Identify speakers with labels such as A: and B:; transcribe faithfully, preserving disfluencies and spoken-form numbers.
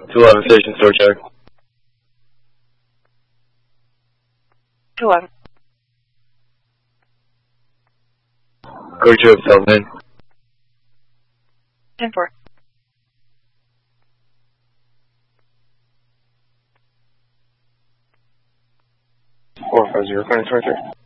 A: two eleven station, store check.
B: two eleven.
A: Go to South Main.
B: ten four.
A: four five zero, current twenty-three.